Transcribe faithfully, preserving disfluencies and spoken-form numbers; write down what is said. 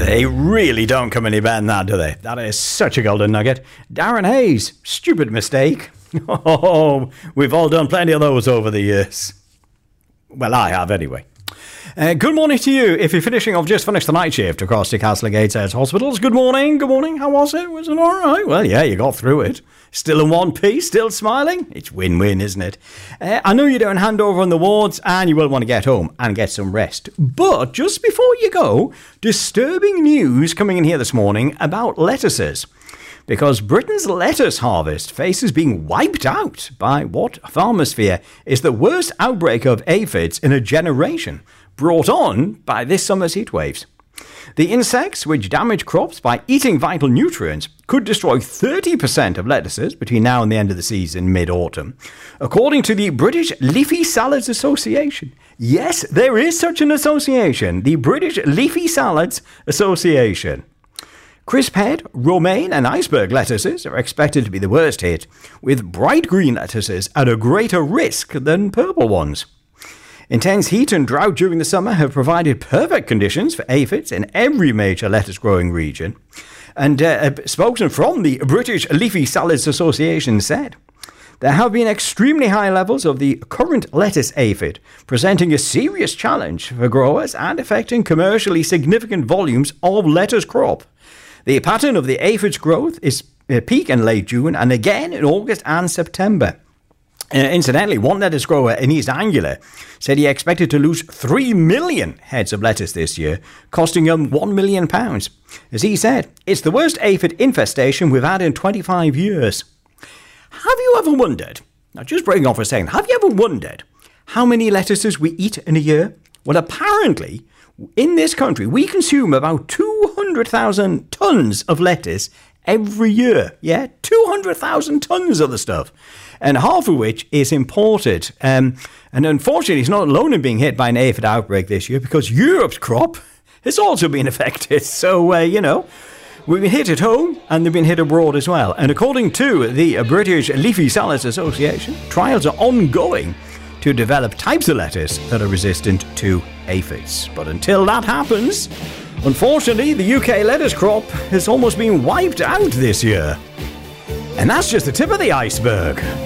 They really don't come any better than that, do they? That is such a golden nugget. Darren Hayes, stupid mistake. Oh, we've all done plenty of those over the years. Well, I have anyway. Uh, good morning to you. If you're finishing off, just finished the night shift across to Castle Gateshead Hospitals. Good morning, good morning. How was it? Was it all right? Well, yeah, you got through it. Still in one piece, still smiling? It's win-win, isn't it? Uh, I know you're doing handover on the wards and you will want to get home and get some rest. But just before you go, disturbing news coming in here this morning about lettuces. Because Britain's lettuce harvest faces being wiped out by what farmers fear is the worst outbreak of aphids in a generation, brought on by this summer's heat waves. The insects, which damage crops by eating vital nutrients, could destroy thirty percent of lettuces between now and the end of the season, mid-autumn, according to the British Leafy Salads Association. Yes, there is such an association, the British Leafy Salads Association. Crisp head, romaine and iceberg lettuces are expected to be the worst hit, with bright green lettuces at a greater risk than purple ones. Intense heat and drought during the summer have provided perfect conditions for aphids in every major lettuce growing region. And uh, a spokesman from the British Leafy Salads Association said, there have been extremely high levels of the current lettuce aphid, presenting a serious challenge for growers and affecting commercially significant volumes of lettuce crop. The pattern of the aphid's growth is uh, peak in late June and again in August and September. Uh, incidentally, one lettuce grower in East Anglia said he expected to lose three million heads of lettuce this year, costing him one million pounds. As he said, it's the worst aphid infestation we've had in twenty-five years. Have you ever wondered, now just breaking off for a second, have you ever wondered how many lettuces we eat in a year? Well, apparently, in this country, we consume about two hundred thousand tons of lettuce every year. Yeah, two hundred thousand tons of the stuff. And half of which is imported. Um, and unfortunately, it's not alone in being hit by an aphid outbreak this year, because Europe's crop has also been affected. So, uh, you know, we've been hit at home and they've been hit abroad as well. And according to the British Leafy Salads Association, trials are ongoing to develop types of lettuce that are resistant to aphids. But until that happens, unfortunately, the U K lettuce crop has almost been wiped out this year. And that's just the tip of the iceberg.